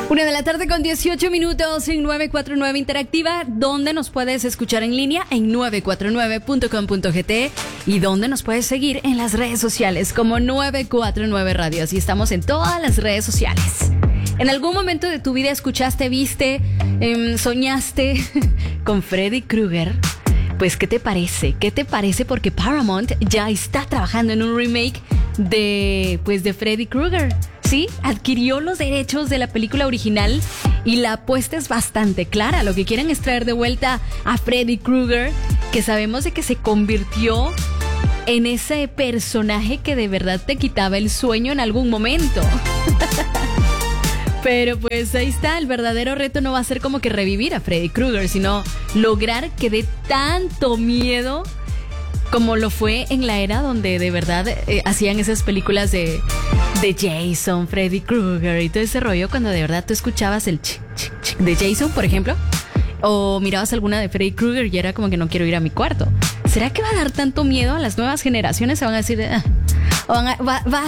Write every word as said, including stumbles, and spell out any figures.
Una de la tarde con dieciocho minutos en nueve cuatro nueve Interactiva, donde nos puedes escuchar en línea en nueve cuatro nueve punto com punto gt y donde nos puedes seguir en las redes sociales como nueve cuatro nueve Radio. Así estamos en todas las redes sociales. ¿En algún momento de tu vida escuchaste, viste, eh, soñaste con Freddy Krueger? Pues, ¿qué te parece? ¿Qué te parece? Porque Paramount ya está trabajando en un remake de, pues, de Freddy Krueger. Sí, adquirió los derechos de la película original y la apuesta es bastante clara. Lo que quieren es traer de vuelta a Freddy Krueger, que sabemos de que se convirtió en ese personaje que de verdad te quitaba el sueño en algún momento. Pero pues ahí está, el verdadero reto no va a ser como que revivir a Freddy Krueger, sino lograr que dé tanto miedo como lo fue en la era donde de verdad eh, hacían esas películas de, de Jason, Freddy Krueger y todo ese rollo, cuando de verdad tú escuchabas el chic, chic, chic de Jason, por ejemplo, o mirabas alguna de Freddy Krueger y era como que no quiero ir a mi cuarto. ¿Será que va a dar tanto miedo a las nuevas generaciones? Se van a decir, ah, o van a, va, va